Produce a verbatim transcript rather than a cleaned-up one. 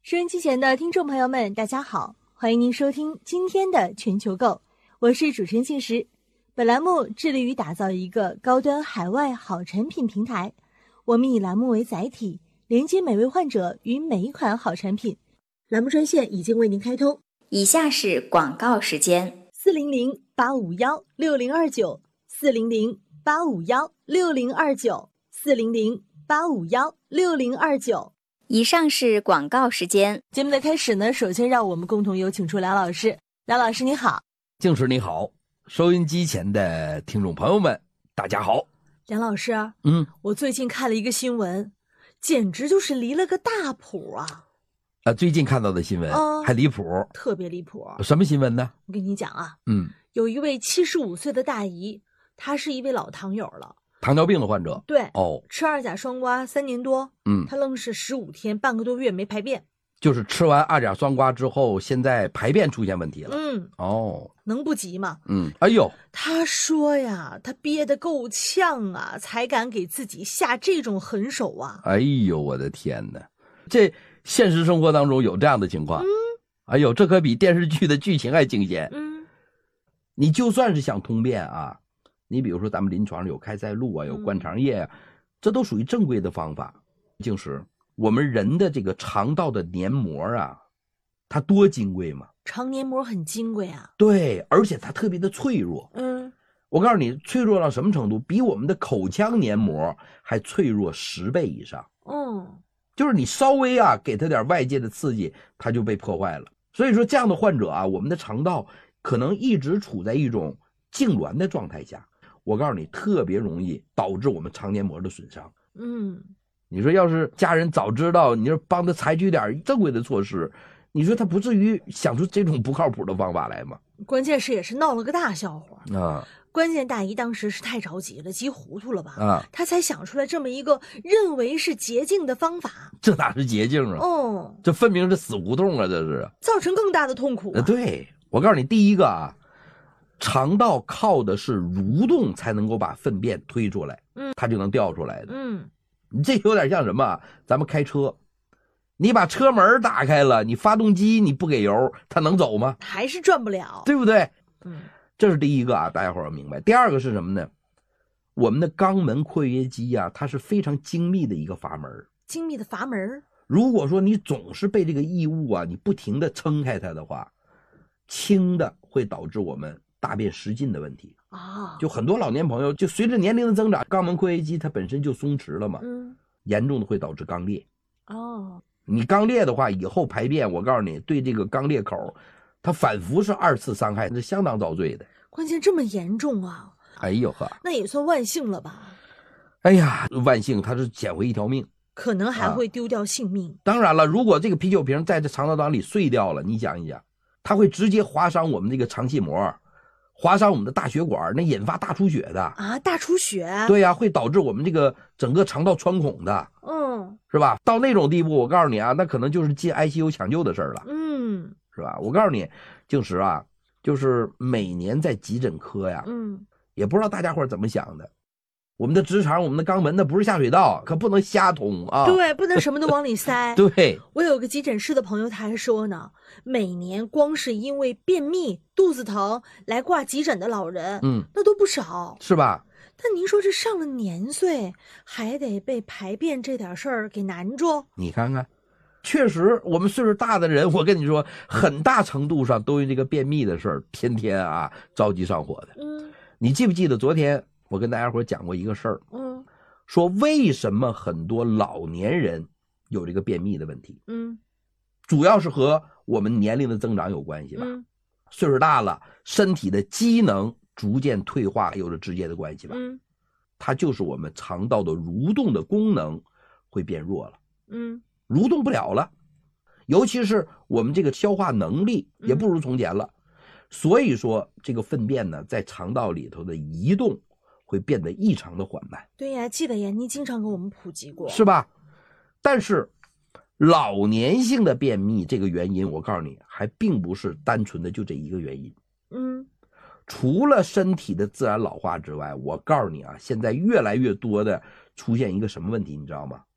收音机前的听众朋友们，大家好，欢迎您收听今天的全球购，我是主持人庆石。本栏目致力于打造一个高端海外好产品平台，我们以栏目为载体，连接每位患者与每一款好产品。栏目专线已经为您开通， 以下是广告时间： 四零零八五幺六零二九，四零零八五幺六零二九，四零零八五幺六零二九。 以上是广告时间。 节目的开始呢，首先让我们共同有请出梁老师。梁老师你好。 静时你好，收音机前的听众朋友们大家好。 梁老师， 嗯， 我最近看了一个新闻，简直就是离了个大谱啊！ 啊，最近看到的新闻、嗯、还离谱， 特别离谱。 什么新闻呢？ 我跟你讲啊， 嗯， 有一位七十五岁的大姨，她是一位老糖友了。 糖尿病的患者， 对哦， 吃二甲双胍三年多， 嗯， 他愣是十五天半个多月没排便， 就是吃完二甲双胍之后，现在排便出现问题了， 嗯， 哦， 能不急吗？ 嗯，哎呦， 他说呀，他憋得够呛啊，才敢给自己下这种狠手啊！ 哎呦，我的天哪，这现实生活当中有这样的情况， 嗯， 哎呦，这可比电视剧的剧情还惊险， 嗯， 你就算是想通便啊。你比如说咱们临床上有开塞露啊，有灌肠液啊、嗯、这都属于正规的方法。静时我们人的这个肠道的黏膜啊，它多金贵嘛， 肠黏膜很金贵啊。 对，而且它特别的脆弱。 嗯， 我告诉你脆弱到什么程度，比我们的口腔黏膜还脆弱十倍以上。 嗯， 就是你稍微啊给它点外界的刺激，它就被破坏了。所以说这样的患者啊，我们的肠道可能一直处在一种痉挛的状态下，我告诉你，特别容易导致我们肠黏膜的损伤。 嗯， 你说要是家人早知道，你说帮他采取点正规的措施，你说他不至于想出这种不靠谱的方法来吗？ 关键是也是闹了个大笑话啊！ 关键大姨当时是太着急了，急糊涂了吧？ 啊， 她才想出来这么一个认为是捷径的方法。 这哪是捷径啊？ 哦， 这分明是死胡同啊！这是造成更大的痛苦、啊。 对，我告诉你，第一个啊。肠道靠的是蠕动才能够把粪便推出来，嗯，它就能掉出来的。 嗯， 你这有点像什么？咱们开车，你把车门打开了，你发动机你不给油，它能走吗？ 还是转不了， 对不对？ 嗯， 这是第一个啊，大家伙要明白。第二个是什么呢？我们的肛门括约肌啊，它是非常精密的一个阀门。 精密的阀门。 如果说你总是被这个异物啊，你不停的撑开它的话，轻的会导致我们大便失禁的问题啊， 就很多老年朋友就随着年龄的增长，肛门括约肌它本身就松弛了嘛， 嗯， 严重的会导致肛裂。 哦， 你肛裂的话，以后排便，我告诉你，对这个肛裂口，它反复是二次伤害，是相当遭罪的。 关键这么严重啊！ 哎呦呵， 那也算万幸了吧？ 哎呀，万幸，它是捡回一条命， 可能还会丢掉性命。啊、 当然了，如果这个啤酒瓶在这肠道当里碎掉了，你想一想，它会直接划伤我们这个肠系膜。划伤我们的大血管，那引发大出血的啊，大出血， 对呀、啊，会导致我们这个整个肠道穿孔的， 嗯， 是吧？到那种地步，我告诉你啊，那可能就是进 I C U 抢救的事儿了， 嗯， 是吧？我告诉你，静时啊，就是每年在急诊科呀， 嗯， 也不知道大家伙怎么想的。我们的直肠，我们的肛门，那不是下水道，可不能瞎通啊！ 对，不能什么都往里塞。 对， 我有个急诊室的朋友，他还说呢，每年光是因为便秘、肚子疼来挂急诊的老人， 嗯， 那都不少， 是吧？ 但您说这上了年岁，还得被排便这点事儿给难住？ 你看看，确实，我们岁数大的人，我跟你说，很大程度上都因这个便秘的事儿，天天啊着急上火的。 嗯， 你记不记得昨天？我跟大家伙讲过一个事儿， 嗯， 说为什么很多老年人有这个便秘的问题， 嗯， 主要是和我们年龄的增长有关系吧， 嗯， 岁数大了，身体的机能逐渐退化有着直接的关系吧， 嗯， 它就是我们肠道的蠕动的功能会变弱了， 嗯， 蠕动不了了，尤其是我们这个消化能力也不如从前了，嗯、所以说这个粪便呢在肠道里头的移动会变得异常的缓慢。 对呀，记得呀，你经常给我们普及过， 是吧？但是老年性的便秘这个原因，我告诉你，还并不是单纯的就这一个原因。 嗯， 除了身体的自然老化之外，我告诉你啊，现在越来越多的出现一个什么问题，你知道吗？